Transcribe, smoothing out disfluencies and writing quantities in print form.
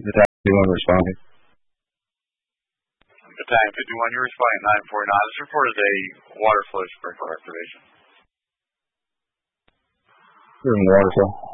Battalion 51 responding. Battalion 51, you're responding at 949. This report is a water flow sprinkler activation. We're in water flow.